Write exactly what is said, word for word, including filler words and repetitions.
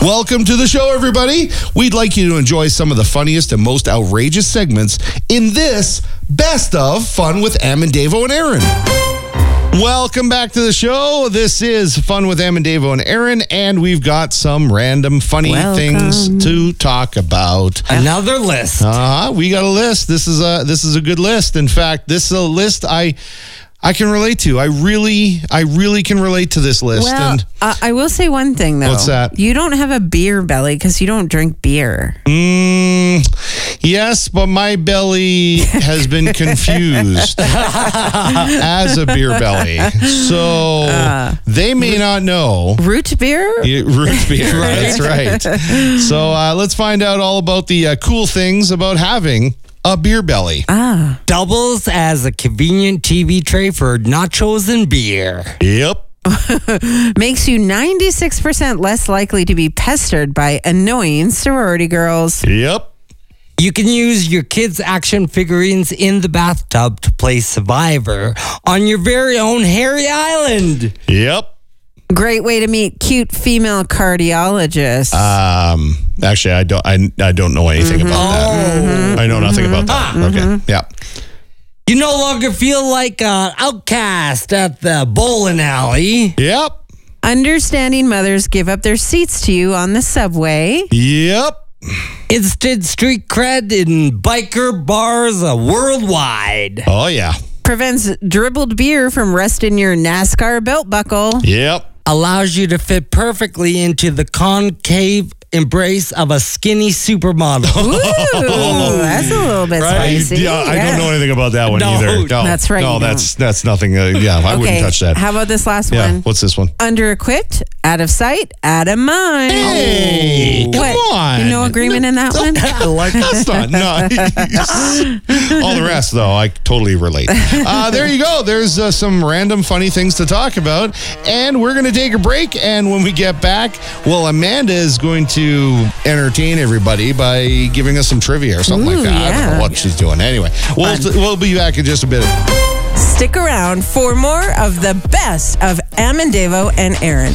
Welcome to the show, everybody. We'd like you to enjoy some of the funniest and most outrageous segments in this Best of Fun with Am and Davo and Aaron. Welcome back to the show. This is Fun with Am and Davo and Aaron, and we've got some random funny Welcome. things to talk about. Another list. Uh-huh. We got a list. This is a this is a good list. In fact, this is a list I I can relate to. I really I really can relate to this list. Well, and uh, I will say one thing, though. What's that? You don't have a beer belly because you don't drink beer. Mm, yes, but my belly has been confused as a beer belly. So Uh. they may not know. Root beer? Yeah, root beer, that's right. So uh, let's find out all about the uh, cool things about having a beer belly. Ah. Doubles as a convenient T V tray for nachos and beer. Yep. Makes you ninety-six percent less likely to be pestered by annoying sorority girls. Yep. You can use your kids' action figurines in the bathtub to play Survivor on your very own hairy island. Yep. Great way to meet cute female cardiologists. Um. Actually, I don't. I, I don't know anything Mm-hmm. about that. I know nothing about that. Okay. Yeah. You no longer feel like an outcast at the bowling alley. Yep. Understanding mothers give up their seats to you on the subway. Yep. Instant street cred in biker bars uh, worldwide. Oh yeah. Prevents dribbled beer from rusting your NASCAR belt buckle. Yep. Allows you to fit perfectly into the concave embrace of a skinny supermodel. Ooh, that's a little bit Right? spicy. Yeah, I don't know anything about that one No. either. No, That's right, No, you that's that's nothing. Uh, yeah, I wouldn't Okay, touch that. how about this last Yeah. one? What's this one? Under-equipped, out of sight, out of mind. Hey, come What? on. No agreement in that one? That's not. No. All the rest, though, I totally relate. Uh, there you go. There's uh, some random funny things to talk about, and we're going to take a break. And when we get back, well, Amanda is going to entertain everybody by giving us some trivia or something Ooh, like that. I don't yeah. know what she's doing. Anyway, we'll we'll be back in just a bit. Stick around for more of the best of Am and Davo and Aaron.